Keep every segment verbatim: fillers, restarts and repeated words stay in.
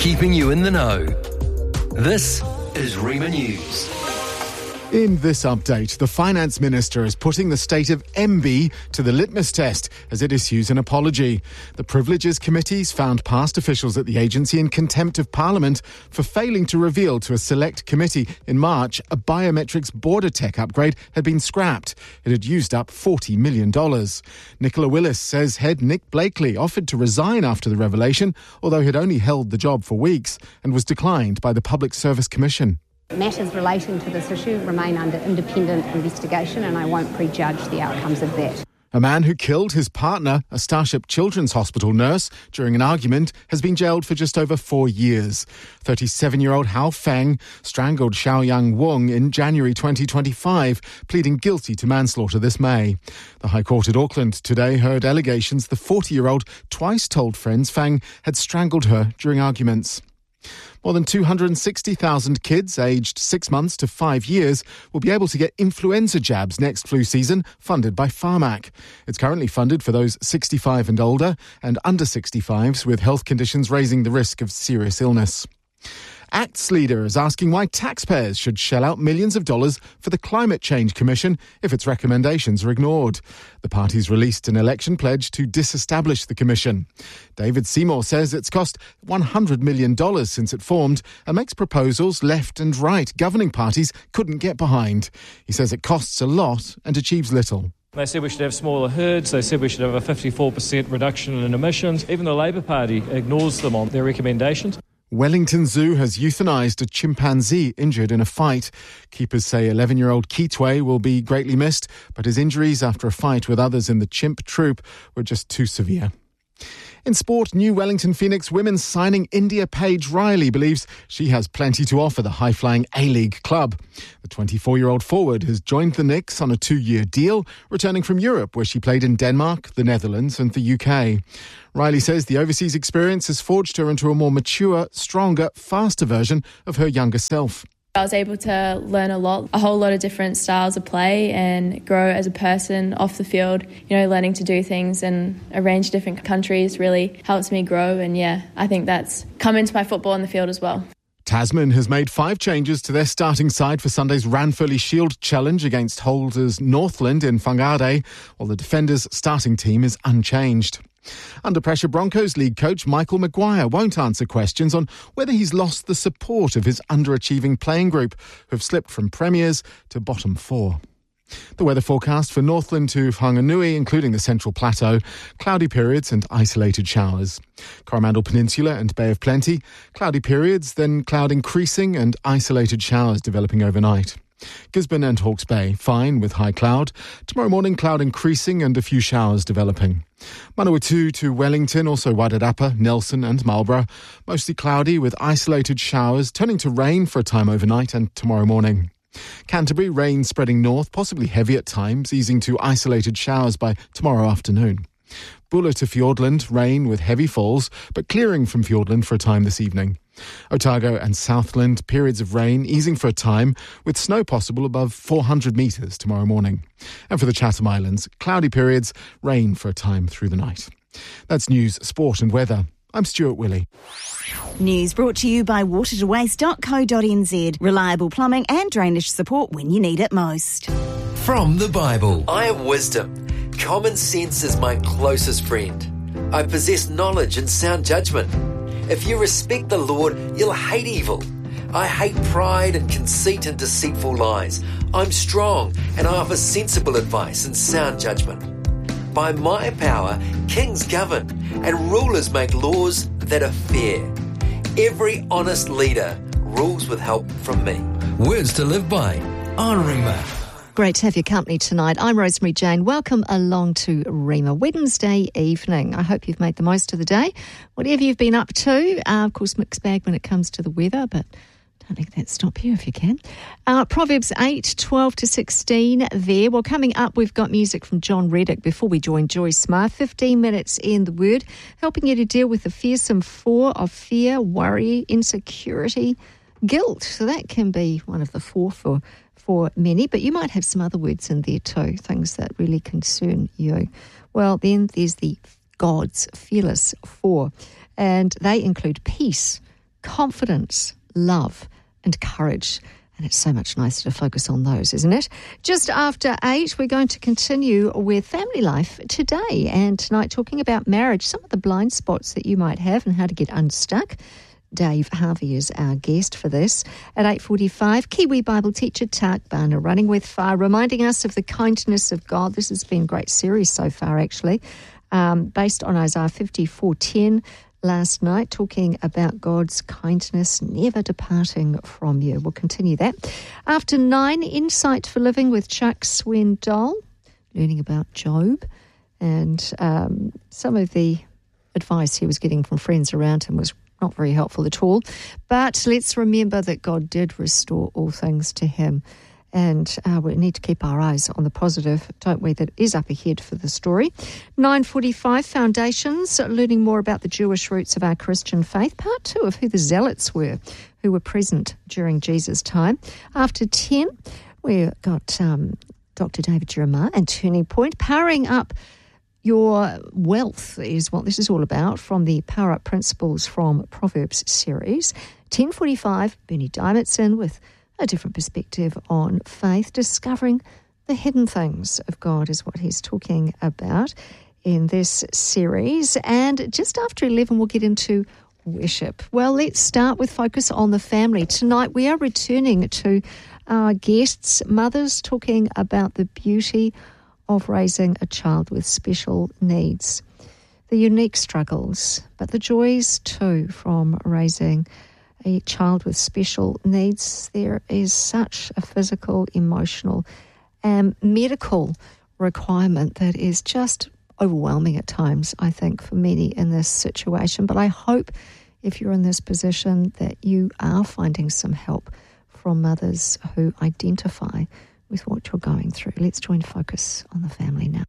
keeping you in the know. This is Rima News. In this update, the Finance Minister is putting the state of M B to the litmus test as it issues an apology. The Privileges Committees found past officials at the agency in contempt of Parliament for failing to reveal to a select committee in March a biometrics border tech upgrade had been scrapped. It had used up forty million dollars. Nicola Willis says head Nick Blakely offered to resign after the revelation, although he'd only held the job for weeks, and was declined by the Public Service Commission. Matters relating to this issue remain under independent investigation, and I won't prejudge the outcomes of that. A man who killed his partner, a Starship Children's Hospital nurse, during an argument has been jailed for just over four years. thirty-seven-year-old Hao Feng strangled Xiaoyang Wong in January twenty twenty-five, pleading guilty to manslaughter this May. The High Court at Auckland today heard allegations the forty-year-old twice told friends Feng had strangled her during arguments. More than two hundred sixty thousand kids aged six months to five years will be able to get influenza jabs next flu season, funded by Pharmac. It's currently funded for those sixty-five and older and under sixty-fives with health conditions raising the risk of serious illness. ACT's leader is asking why taxpayers should shell out millions of dollars for the Climate Change Commission if its recommendations are ignored. The party's released an election pledge to disestablish the commission. David Seymour says it's cost one hundred million dollars since it formed and makes proposals left and right governing parties couldn't get behind. He says it costs a lot and achieves little. They said we should have smaller herds. They said we should have a fifty-four percent reduction in emissions. Even the Labour Party ignores them on their recommendations. Wellington Zoo has euthanised a chimpanzee injured in a fight. Keepers say eleven-year-old Kitwe will be greatly missed, but his injuries after a fight with others in the chimp troop were just too severe. In sport, new Wellington Phoenix women's signing India Paige Riley believes she has plenty to offer the high-flying A-League club. The twenty-four-year-old forward has joined the Knicks on a two-year deal, returning from Europe where she played in Denmark, the Netherlands and the U K. Riley says the overseas experience has forged her into a more mature, stronger, faster version of her younger self. I was able to learn a lot, a whole lot of different styles of play and grow as a person off the field. You know, learning to do things in a range of different countries really helps me grow. And yeah, I think that's come into my football on the field as well. Tasman has made five changes to their starting side for Sunday's Ranfurly Shield Challenge against holders Northland in Whangarei, while the Defenders' starting team is unchanged. Under pressure, Broncos league coach Michael Maguire won't answer questions on whether he's lost the support of his underachieving playing group, who have slipped from premiers to bottom four. The weather forecast for Northland to Whanganui, including the Central Plateau: cloudy periods and isolated showers. Coromandel Peninsula and Bay of Plenty: cloudy periods, then cloud increasing and isolated showers developing overnight. Gisborne and Hawke's Bay, fine with high cloud. Tomorrow morning, cloud increasing and a few showers developing. Manawatu to Wellington, also Wairarapa, Nelson and Marlborough. Mostly cloudy with isolated showers, turning to rain for a time overnight and tomorrow morning. Canterbury, rain spreading north, possibly heavy at times, easing to isolated showers by tomorrow afternoon. Buller to Fiordland, rain with heavy falls, but clearing from Fiordland for a time this evening. Otago and Southland, periods of rain easing for a time, with snow possible above four hundred metres tomorrow morning. And for the Chatham Islands, cloudy periods, rain for a time through the night. That's news, sport and weather. I'm Stuart Willey. News brought to you by water to waste dot co dot n z. Reliable plumbing and drainage support when you need it most. From the Bible, I have wisdom. Common sense is my closest friend. I possess knowledge and sound judgment. If you respect the Lord, you'll hate evil. I hate pride and conceit and deceitful lies. I'm strong and I offer sensible advice and sound judgment. By my power, kings govern and rulers make laws that are fair. Every honest leader rules with help from me. Words to live by on Rima. Great to have your company tonight. I'm Rosemary Jane. Welcome along to Rima Wednesday evening. I hope you've made the most of the day. Whatever you've been up to, uh, of course, mixed bag when it comes to the weather, but don't let that stop you if you can. Uh, Proverbs eight, twelve to sixteen there. Well, coming up, we've got music from John Reddick before we join Joyce Smart. fifteen minutes in the Word, helping you to deal with the fearsome four of fear, worry, insecurity, guilt. So that can be one of the four for for many, but you might have some other words in there too, things that really concern you. Well, then there's the God's fearless four, and they include peace, confidence, love, and courage. And it's so much nicer to focus on those, isn't it? Just after eight, we're going to continue with Family Life today. And tonight, talking about marriage, some of the blind spots that you might have and how to get unstuck. Dave Harvey is our guest for this. At eight forty-five, Kiwi Bible teacher Tak Bana running with fire, reminding us of the kindness of God. This has been a great series so far, actually, um, based on Isaiah fifty-four ten. Last night, talking about God's kindness never departing from you. We'll continue that. After nine, Insight for Living with Chuck Swindoll, learning about Job, and um, some of the advice he was getting from friends around him was not very helpful at all. But let's remember that God did restore all things to him. And uh, we need to keep our eyes on the positive, don't we, that is up ahead for the story. nine forty-five, Foundations, learning more about the Jewish roots of our Christian faith. Part two of who the Zealots were, who were present during Jesus' time. After ten, we've got um, Doctor David Jeremiah and Turning Point. Powering up your wealth is what this is all about, from the Power Up Principles from Proverbs series. ten forty-five, Bernie Diamondson with a different perspective on faith. Discovering the hidden things of God is what he's talking about in this series. And just after eleven, we'll get into worship. Well, let's start with Focus on the Family. Tonight, we are returning to our guests, mothers, talking about the beauty of raising a child with special needs, the unique struggles, but the joys too from raising a child with special needs. There is such a physical, emotional, and medical requirement that is just overwhelming at times, I think, for many in this situation. But I hope if you're in this position that you are finding some help from mothers who identify with what you're going through. Let's join Focus on the Family now.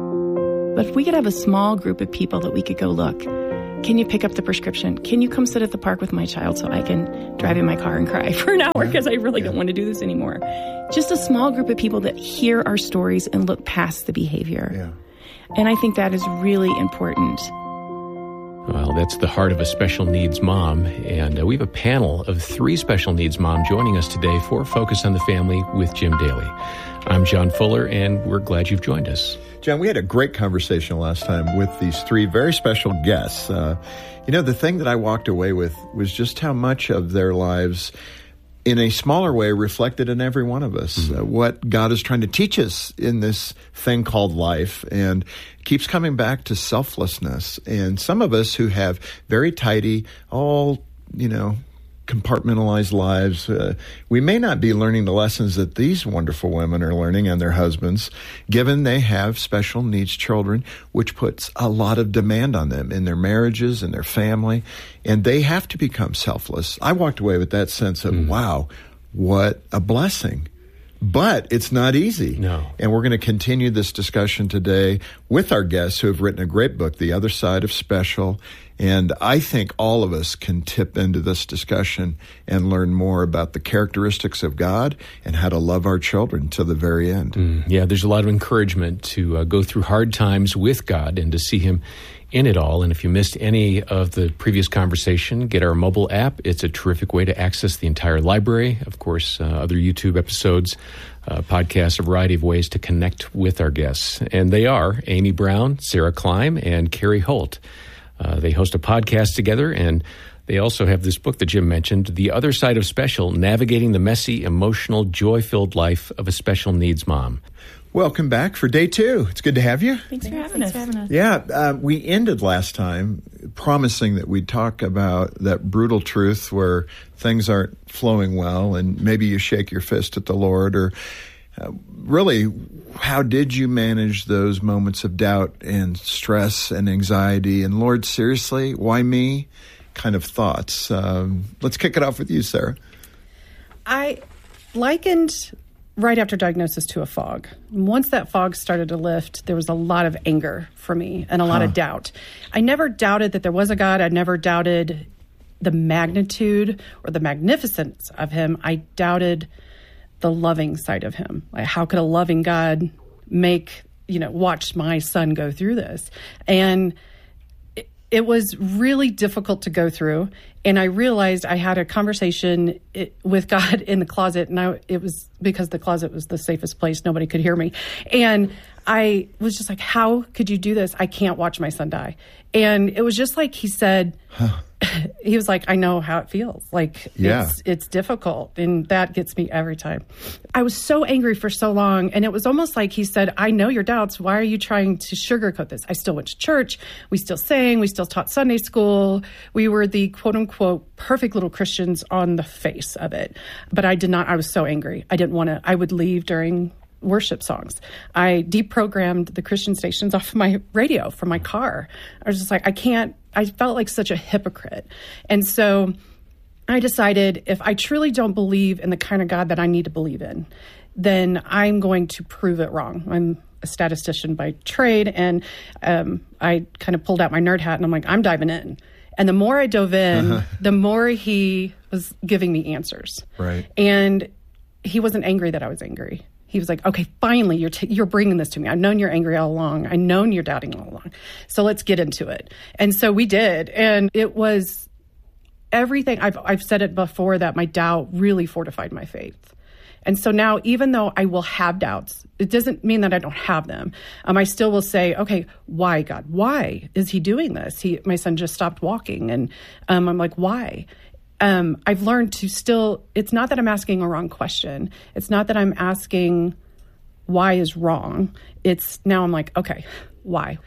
But if we could have a small group of people that we could go, look, can you pick up the prescription? Can you come sit at the park with my child so I can drive in my car and cry for an hour because I really don't want to do this anymore? Just a small group of people that hear our stories and look past the behavior. Yeah. And I think that is really important. Well, that's the heart of a special needs mom. And uh, we have a panel of three special needs moms joining us today for Focus on the Family with Jim Daly. I'm John Fuller, and we're glad you've joined us. John, we had a great conversation last time with these three very special guests. Uh, you know, the thing that I walked away with was just how much of their lives, in a smaller way, reflected in every one of us. Mm-hmm. Uh, what God is trying to teach us in this thing called life, and keeps coming back to selflessness. And some of us who have very tidy, all, you know, compartmentalized lives, uh, we may not be learning the lessons that these wonderful women are learning and their husbands, given they have special needs children, which puts a lot of demand on them in their marriages and their family, and they have to become selfless. I walked away with that sense of, mm. wow, what a blessing. But it's not easy. No. And we're going to continue this discussion today with our guests who have written a great book, The Other Side of Special. And I think all of us can tip into this discussion and learn more about the characteristics of God and how to love our children to the very end. Mm, yeah, there's a lot of encouragement to uh, go through hard times with God and to see Him in it all. And if you missed any of the previous conversation, get our mobile app. It's a terrific way to access the entire library. Of course, uh, other YouTube episodes, uh, podcasts, a variety of ways to connect with our guests. And they are Amy Brown, Sarah Klein, and Carrie Holt. Uh, they host a podcast together, and they also have this book that Jim mentioned, The Other Side of Special, Navigating the Messy, Emotional, Joy-Filled Life of a Special Needs Mom. Welcome back for day two. It's good to have you. Thanks for having us. Thanks for having us. Yeah, uh, we ended last time promising that we'd talk about that brutal truth where things aren't flowing well, and maybe you shake your fist at the Lord, or uh, really, how did you manage those moments of doubt and stress and anxiety? And Lord, seriously, why me? Kind of thoughts. Um, let's kick it off with you, Sarah. I likened right after diagnosis to a fog. Once that fog started to lift, there was a lot of anger for me and a lot huh. of doubt. I never doubted that there was a God. I never doubted the magnitude or the magnificence of Him. I doubted the loving side of Him. Like, how could a loving God make, you know, watch my son go through this? And it, it was really difficult to go through. And I realized I had a conversation with God in the closet. And I, it was because the closet was the safest place. Nobody could hear me. And I was just like, how could you do this? I can't watch my son die. And it was just like he said, huh. He was like, I know how it feels. Like, yeah. it's, it's difficult. And that gets me every time. I was so angry for so long. And it was almost like he said, I know your doubts. Why are you trying to sugarcoat this? I still went to church. We still sang. We still taught Sunday school. We were the quote unquote perfect little Christians on the face of it. But I did not. I was so angry. I didn't want to. I would leave during worship songs. I deprogrammed the Christian stations off my radio from my car. I was just like, I can't, I felt like such a hypocrite. And so I decided if I truly don't believe in the kind of God that I need to believe in, then I'm going to prove it wrong. I'm a statistician by trade, and um, I kind of pulled out my nerd hat and I'm like, I'm diving in. And the more I dove in, uh-huh. the more he was giving me answers. Right. And he wasn't angry that I was angry. He was like, okay, finally, you're t- you're bringing this to me. I've known you're angry all along. I've known you're doubting all along. So let's get into it. And so we did. And it was everything. I've I've said it before that my doubt really fortified my faith. And so now, even though I will have doubts, it doesn't mean that I don't have them. Um, I still will say, okay, why, God? Why is he doing this? He, my son just stopped walking. And um, I'm like, why? Um, I've learned to still, it's not that I'm asking a wrong question. It's not that I'm asking why is wrong. It's now I'm like, okay, why?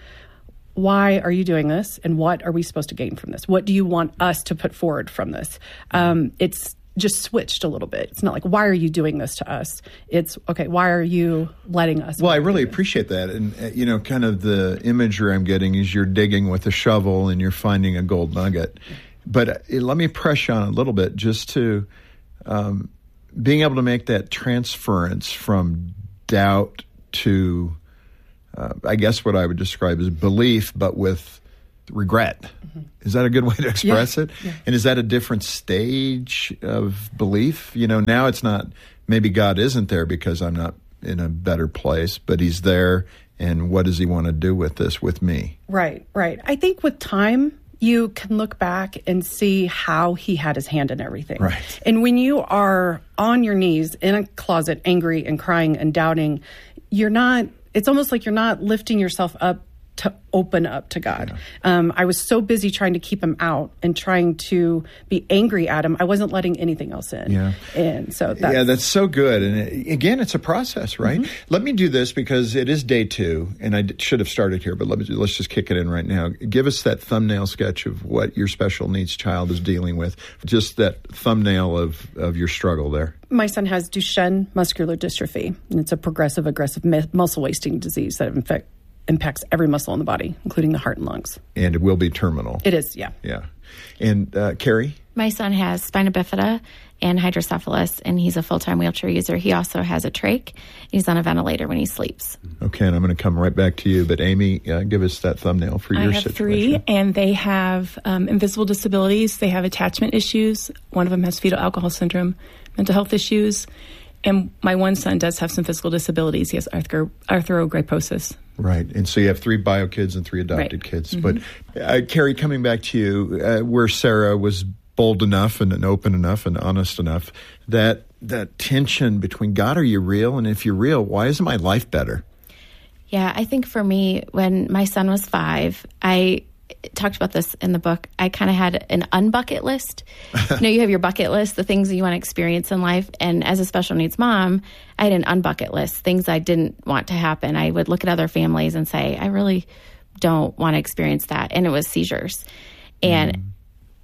Why are you doing this? And what are we supposed to gain from this? What do you want us to put forward from this? Um, it's just switched a little bit. It's not like, why are you doing this to us? It's, okay, why are you letting us? Well, I really appreciate that. And, uh, you know, kind of the imagery I'm getting is you're digging with a shovel and you're finding a gold nugget. But uh, let me press you on a little bit just to um, being able to make that transference from doubt to, uh, I guess what I would describe as belief, but with regret. Mm-hmm. Is that a good way to express yeah. it? Yeah. And is that a different stage of belief? You know, now it's not, maybe God isn't there because I'm not in a better place, but he's there. And what does he want to do with this, with me? Right, right. I think with time, you can look back and see how he had his hand in everything. Right. And when you are on your knees in a closet, angry and crying and doubting, you're not, it's almost like you're not lifting yourself up to open up to God. Yeah. Um, I was so busy trying to keep him out and trying to be angry at him. I wasn't letting anything else in. Yeah. And so that's... Yeah, that's so good. And it, again, it's a process, right? Mm-hmm. Let me do this because it is day two, and I d- should have started here, but let me, let's just kick it in right now. Give us that thumbnail sketch of what your special needs child is dealing with. Just that thumbnail of, of your struggle there. My son has Duchenne muscular dystrophy, and it's a progressive, aggressive me- muscle wasting disease that infects impacts every muscle in the body, including the heart and lungs. And it will be terminal. It is, yeah. Yeah. And uh, Carrie? My son has spina bifida and hydrocephalus, and he's a full-time wheelchair user. He also has a trach. He's on a ventilator when he sleeps. Okay, and I'm going to come right back to you. But Amy, uh, give us that thumbnail for your situation. I have situation. three, and they have um, invisible disabilities. They have attachment issues. One of them has fetal alcohol syndrome, mental health issues. And my one son does have some physical disabilities. He has arthro- arthrogryposis. Right. And so you have three bio kids and three adopted right. kids. Mm-hmm. But uh, Carrie, coming back to you, uh, where Sarah was bold enough and, and open enough and honest enough, that that tension between, God, are you real? And if you're real, why isn't my life better? Yeah, I think for me, when my son was five, I talked about this in the book. I kind of had an unbucket list. You know, you have your bucket list, the things that you want to experience in life. And as a special needs mom, I had an unbucket list, things I didn't want to happen. I would look at other families and say, I really don't want to experience that. And it was seizures. And mm.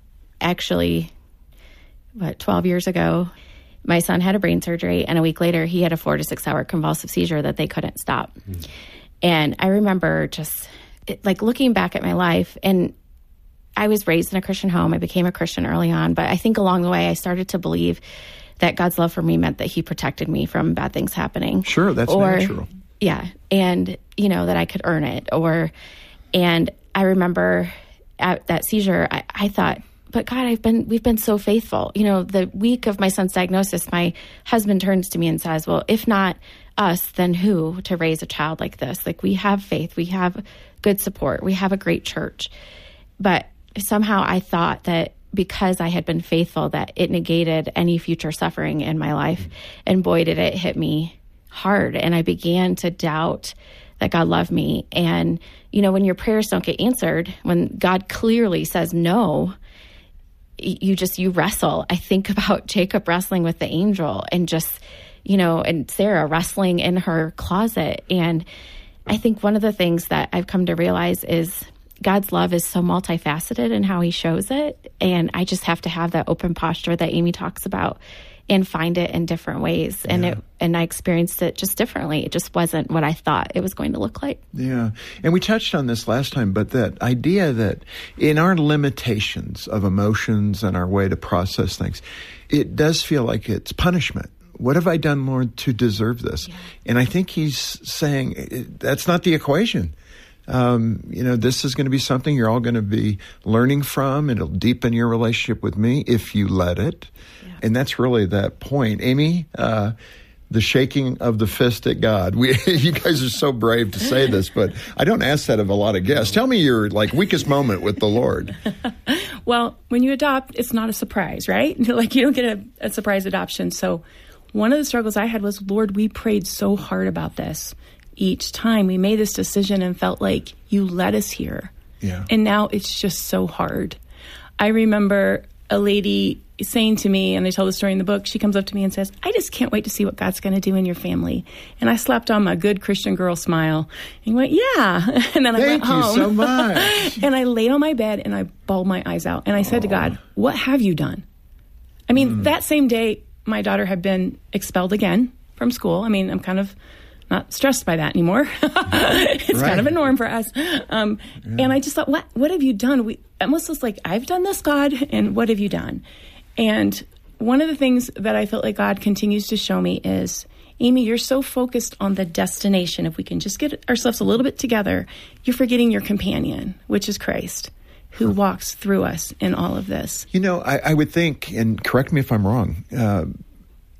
actually, what, twelve years ago, my son had a brain surgery. And a week later, he had a four to six hour convulsive seizure that they couldn't stop. Mm. And I remember just... It, like looking back at my life, and I was raised in a Christian home. I became a Christian early on, but I think along the way I started to believe that God's love for me meant that he protected me from bad things happening. Sure, that's or, natural. Yeah, and you know, that I could earn it. Or, and I remember at that seizure, I, I thought, but God, I've been, we've been so faithful. You know, the week of my son's diagnosis, my husband turns to me and says, well, if not us, then who to raise a child like this? Like, we have faith, we have good support, we have a great church. but somehow I thought that because I had been faithful, that it negated any future suffering in my life. And boy, did it hit me hard. And I began to doubt that God loved me. And, you know, when your prayers don't get answered, when God clearly says no, you just, you wrestle. I think about Jacob wrestling with the angel and just, you know, and Sarah wrestling in her closet. And I think one of the things that I've come to realize is God's love is so multifaceted in how he shows it. And I just have to have that open posture that Amy talks about and find it in different ways. And Yeah. it, and I experienced it just differently. It just wasn't what I thought it was going to look like. Yeah. And we touched on this last time, but that idea that in our limitations of emotions and our way to process things, it does feel like it's punishment. What have I done, Lord, to deserve this? Yeah. And I think he's saying that's not the equation. Um, you know, this is going to be something you're all going to be learning from. It'll deepen your relationship with me if you let it. Yeah. And that's really that point. Amy, uh, the shaking of the fist at God. We, you guys are so brave to say this, but I don't ask that of a lot of guests. Tell me your like weakest moment with the Lord. Well, when you adopt, it's not a surprise, right? Like you don't get a, a surprise adoption. So one of the struggles I had was, Lord, we prayed so hard about this. Each time we made this decision and felt like you led us here. Yeah. And now it's just so hard. I remember a lady saying to me, and I tell the story in the book, she comes up to me and says, I just can't wait to see what God's going to do in your family. And I slapped on my good Christian girl smile and went, yeah. And then I Thank went home. you so much. And I laid on my bed and I bawled my eyes out. And I said to God, what have you done? I mean, mm. that same day, my daughter had been expelled again from school. I mean, I'm kind of not stressed by that anymore. It's right. kind of a norm for us. Um, yeah. And I just thought, what what have you done? We almost was like, I've done this, God, and what have you done? And one of the things that I felt like God continues to show me is, Amy, you're so focused on the destination. If we can just get ourselves a little bit together, you're forgetting your companion, which is Christ, who walks through us in all of this. You know, I, I would think, and correct me if I'm wrong, uh,